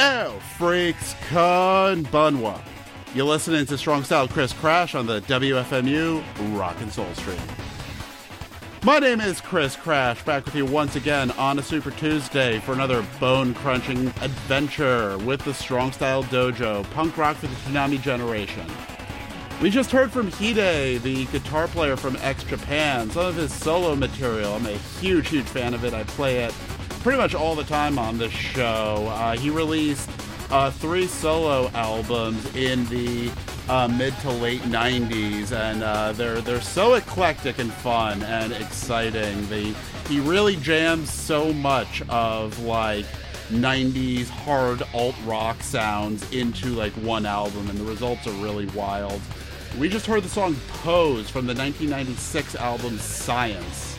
Oh, freaks, con bunwa. You're listening to Strong Style Chris Crash on the WFMU Rock and Soul Stream. My name is Chris Crash, back with you once again on a Super Tuesday for another bone-crunching adventure with the Strong Style Dojo, punk rock for the Toonami generation. We just heard from Hide, the guitar player from X Japan, some of his solo material. I'm a huge fan of it. I play it pretty much all the time on this show. He released 3 solo albums in the mid to late 90s, and they're so eclectic and fun and exciting. He really jams so much of like 90s hard alt rock sounds into like one album, and the results are really wild. We just heard the song Pose from the 1996 album Science.